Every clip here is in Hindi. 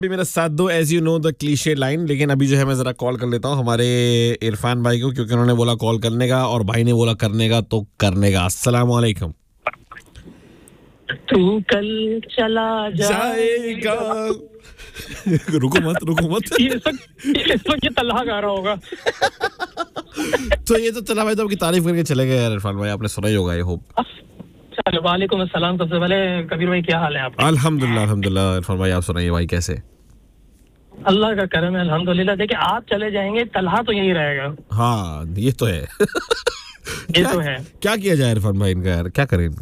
भी मेरा साथ दो as you know the cliche line, लेकिन अभी जो है मैं जरा कॉल कर लेता हूँ हमारे इरफान भाई को, क्योंकि उन्होंने बोला कॉल करने का और भाई ने बोला करने का, तो करने का। अस्सलाम वालेकुम। तू कल चला जाएगा। रुको मत इस वक्त ये तल्हा गा रहा होगा। तो ये तो चला भाई, तो आपकी तारीफ करके चले गए यार इरफान भाई, आपने सुना ही होगा, ये होप। चलो वालेकुम अस्सलाम। सबसे पहले कबीर भाई क्या हाल है आपका? अल्हम्दुलिल्लाह इरफान भाई, आप सुनाइए भाई कैसे? अल्लाह का करम है अल्हम्दुलिल्लाह। देखिए आप चले जाएंगे, तल्हा तो यही रहेगा। हाँ ये तो है। ये तो है। क्या किया जाए इरफान भाई इनका, यार क्या करें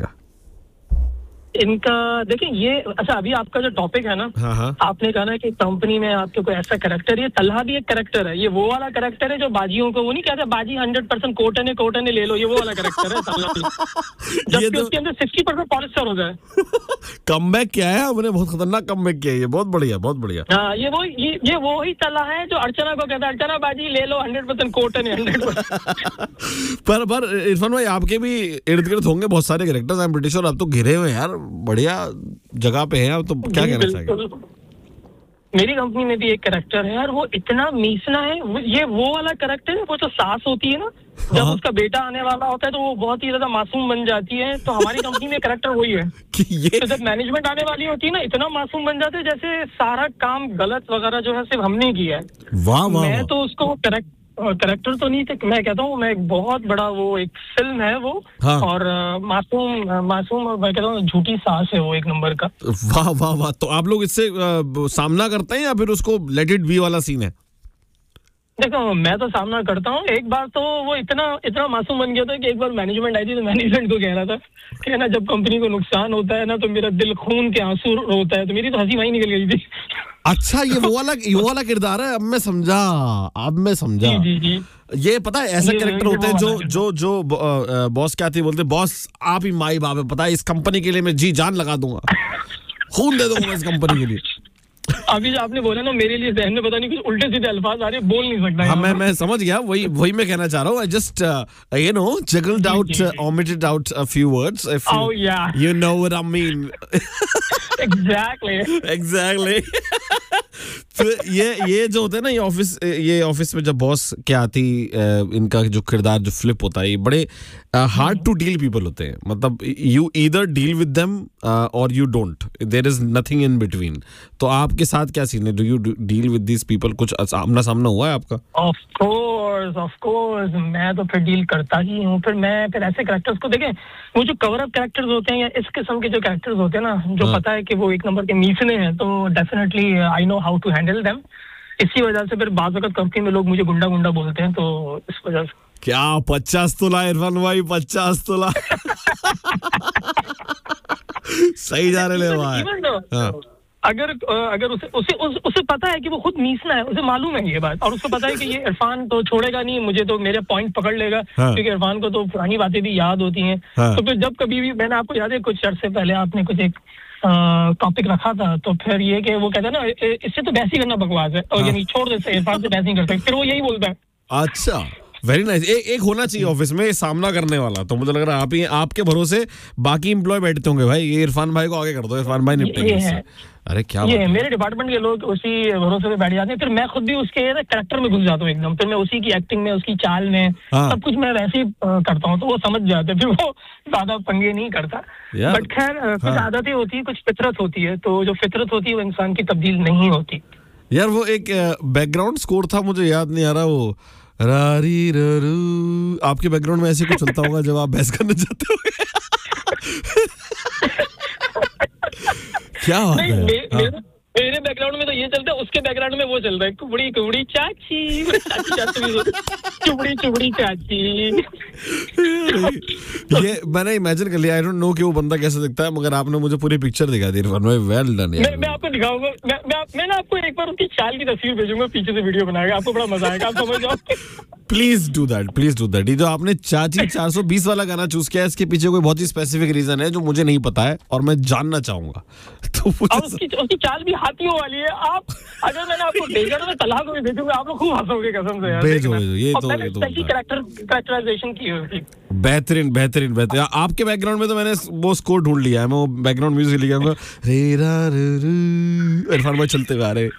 इनका देखिए ये अच्छा, अभी आपका जो टॉपिक है ना, हाँ। आपने कहा ना कि कंपनी में आपके कोई ऐसा कैरेक्टर, ये तल्हा भी एक कैरेक्टर है। ये वो वाला कैरेक्टर है जो बाजियों को वो नहीं कहता बाजी 100% कोटने ले लो, ये वो वाला कैरेक्टर है तल्हा भी। जबकि उसके अंदर 60% पॉलिस्टर हो जाए। कमबैक क्या है, हमने बहुत खतरनाक कमबैक किया है, ये बहुत बढ़िया। हाँ ये वो ही तल्हा है जो अर्चना को कहता है अर्चना बाजी ले लो 100% कोटन है 100%। पर इरफान भाई आपके भी इर्द गिर्द होंगे बहुत सारे characters, I am pretty sure. आप तो घिरे हुए यार, बढ़िया जगह पे हैं आप, तो क्या कहना चाहेंगे? मेरी कंपनी में भी एक कैरेक्टर है यार, वो इतना मीसना है। ये वो वाला कैरेक्टर है, वो जो सास होती है ना, जब उसका बेटा आने वाला होता है तो वो बहुत ही ज्यादा मासूम बन जाती है। तो हमारी कंपनी में कैरेक्टर वही है कि ये तो जब मैनेजमेंट आने वाली होती है ना, इतना मासूम बन जाते हैं जैसे सारा काम गलत वगैरह जो है सिर्फ हमने किया है। वाह मैं तो उसको कैरेक्टर तो नहीं थे, मैं कहता हूँ मैं एक बहुत बड़ा वो एक फिल्म है वो। हाँ। और मासूम और मैं कहता हूँ झूठी सास है वो एक नंबर का। वाह। तो आप लोग इससे सामना करते हैं या फिर उसको लेट इट बी वाला सीन है? देखो मैं तो सामना करता हूँ। एक बार तो वो इतना मासूम बन गया था कि एक बार मैनेजमेंट आई थी तो मैनेजमेंट को कह रहा था कि ना जब कंपनी को नुकसान होता है ना तो मेरा दिल खून के आंसू रोता है। तो मेरी तो हंसी वहीं निकल गई थी। अच्छा ये वो वाला किरदार है, अब मैं समझा। जी। ये पता है ऐसे कैरेक्टर होते हैं जो बॉस क्या थी बोलते, बॉस आप ही माई बाप है, पता है इस कंपनी के लिए मैं जी जान लगा दूंगा, खून दे दूंगा इस कंपनी के लिए। अभी जो आपने बोला ना, मेरे लिए जहन में पता नहीं कुछ उल्टे सीधे अल्फाज आ रहे, बोल नहीं सकता। हाँ मैं समझ गया, वही मैं कहना चाह रहा हूँ। I just juggled out, omitted out a few words. Oh yeah. You know what I mean. Exactly. तो ये जो होता है ना, ये ऑफिस में जब बॉस क्या आती, इनका जो किरदार जो फ्लिप होता है, ये बड़े हार्ड टू डील पीपल होते हैं। मतलब you either deal with them और you don't, there is nothing in between. तो आपके साथ क्या सीन है? Do you deal with this people? कुछ आमना सामना हुआ है आपका? ऑफ कोर्स मैं तो फिर डील करता ही हूँ। फिर ऐसे कैरेक्टर्स को देखें, वो जो कवर अप कैरेक्टर्स होते हैं या इस किस्म के जो कैरेक्टर्स होते हैं ना, जो पता है कि वो एक नंबर के मीसने हैं, तो definitely I know how to handle them. इसी वजह से फिर बाज़ वक़्त कंपनी में लोग मुझे गुंडा बोलते हैं, तो इस वजह से। क्या 50 तोला इरफान भाई, 50 तोला। सही जा रहे भाई। अगर उसे पता है कि वो खुद मीसना है, उसे मालूम है ये बात, और उसको पता है कि ये इरफान तो छोड़ेगा नहीं, मुझे तो मेरे पॉइंट पकड़ लेगा। हाँ। क्योंकि इरफान को तो पुरानी बातें भी याद होती हैं। हाँ। तो फिर जब कभी भी मैंने आपको याद है कुछ अर्से पहले आपने कुछ एक टॉपिक रखा था, तो फिर ये कि वो कहता है ना इससे तो बहस ही करना बकवास है, और यानी छोड़ देते इरफान से बहस नहीं करते, फिर वो यही बोलता है। अच्छा वेरी नाइस। एक होना चाहिए ऑफिस में सामना करने वाला। तो मुझे लग रहा है आपके भरोसे बाकी एम्प्लॉय बैठते होंगे भाई, ये इरफान भाई को आगे कर दो, इरफान भाई निपटेंगे इससे। अरे क्या ये मेरे डिपार्टमेंट के लोग उसी भरोसे पे बैठ जाते हैं। फिर मैं खुद भी उसके कैरेक्टर में घुस जाता हूँ एकदम। फिर मैं उसी की एक्टिंग में, उसकी चाल में, सब कुछ मैं वैसे ही करता हूँ, तो वो समझ जाते हैं। फिर वो ज्यादा पंगे नहीं करता। बट खैर कुछ आदतें होती है, कुछ फितरत होती है, तो जो फितरत होती है वो इंसान की तब्दील नहीं होती। यार वो एक बैकग्राउंड स्कोर था, मुझे याद नहीं आ रहा, वो रारी ररू, आपके बैकग्राउंड में ऐसे कुछ चलता होगा जब आप बहस करने जाते हो? क्या बात है? मेरे बैकग्राउंड में तो ये चलता है, उसके बैकग्राउंड में वो चल रहा है, कुबड़ी कुबड़ी चाची, चुबड़ी चाची। ये मैंने इमेजिन कर लिया। आई डोंट नो कि वो बंदा कैसे दिखता है, मगर आपने मुझे पूरी पिक्चर दिखा दी। वेल डन यार। मैं आपको दिखाऊंगा। मैं ना आपको एक बार उसकी चाल की तस्वीर भेजूंगा, पीछे से वीडियो बनाएगा, आपको बड़ा मजा आएगा, आप समझ जाओ। Please do that. ये जो आपने चाची 420 वाला गाना चूज किया है, इसके पीछे कोई बहुत ही स्पेसिफिक रीजन है जो मुझे नहीं पता है और मैं जानना चाहूंगा। तो उसकी चाल भी हाथियों वाली है। आप अगर मैंने आपको भेजा तो मैं तलाक में भेजूंगा, आप लोग खूब हंसोगे कसम से यार। भेजो ये तो कैरेक्टराइजेशन की है। बेहतरीन। आपके बैकग्राउंड में तो मैंने वो स्कोर ढूंढ लिया है, मैं वो बैकग्राउंड म्यूजिक लिखा रे रा रे, इरफान भाई चलते हुए आ रहे।